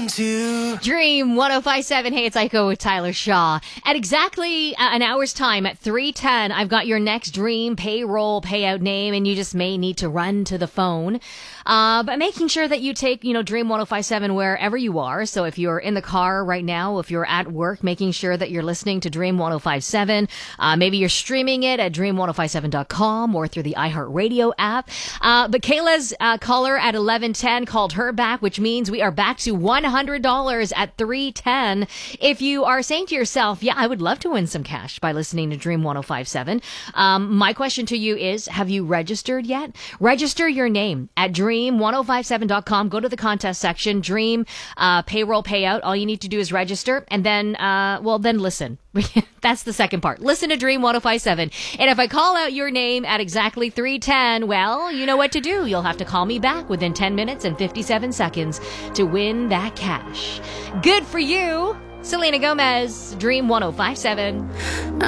to. Dream 1057. Hey, it's Aiko with Tyler Shaw. At exactly an hour's time at 3:10, I've got your next dream payroll payout name, and you just may need to run to the phone. But making sure that you take, Dream 1057 wherever you are. So if you're in the car right now, if you're at work, making sure that you're listening to Dream 1057. Maybe you're streaming it at dream1057.com or through the iHeartRadio app. But Kayla's caller at 11:10 called her back, which means we are back to $100 at 3:10. If you are saying to yourself, yeah, I would love to win some cash by listening to Dream 1057. My question to you is, have you registered yet? Register your name at dream1057.com. Go to the contest section, Dream payroll payout. All you need to do is register, and then listen. That's the second part. Listen to Dream 1057. And if I call out your name at exactly 3:10, well, you know what to do. You'll have to call me back within 10 minutes and 57 seconds to win that cash. Good for you. Selena Gomez, Dream 1057.